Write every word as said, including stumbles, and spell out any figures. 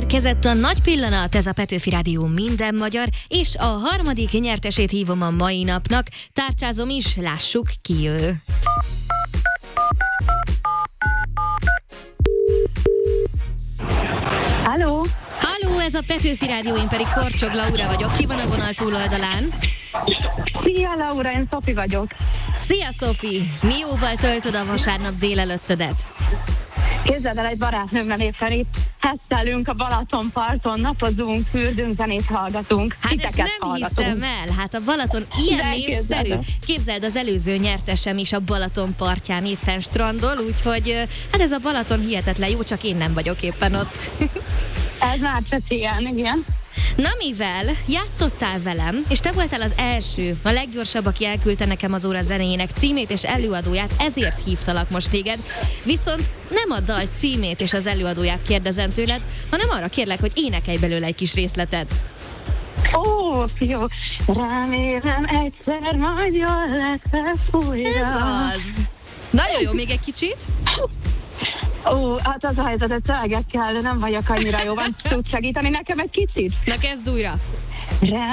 Érkezett a nagy pillanat, ez a Petőfi Rádió minden magyar, és a harmadik nyertesét hívom a mai napnak. Tárcsázom is, lássuk ki ő. Halló! Halló, ez a Petőfi Rádió, én pedig Korcsog Laura vagyok. Ki van a vonal túloldalán? Szia, Laura, én Szofi vagyok. Szia, Szofi! Mi jóval töltöd a vasárnap délelőttödet? Képzeld el, egy barátnőmmel éppen itt hesszelünk a Balatonparton, napozunk, fürdünk, zenét hallgatunk. Hát Titeket ezt nem hallgatunk. hiszem el, hát a Balaton ilyen De népszerű. képzeld el. Képzeld, az előző nyertesem is a Balaton partján éppen strandol, úgyhogy hát ez a Balaton hihetetlen jó, csak én nem vagyok éppen ott. Ez már csak ilyen, igen. Na mivel játszottál velem, és te voltál az első, a leggyorsabb, aki elküldte nekem az óra zenéjének címét és előadóját, ezért hívtalak most téged. Viszont nem a dal címét és az előadóját kérdezem tőled, hanem arra kérlek, hogy énekelj belőle egy kis részletet. Ó, jó. Remélem egyszer majd jól lesz újra. Ez az. Nagyon jó, még egy kicsit. Ó, hát az a helyzet, hogy szövegekkel nem vagyok annyira jó, van tudsz segíteni nekem egy kicsit? Na kezd újra.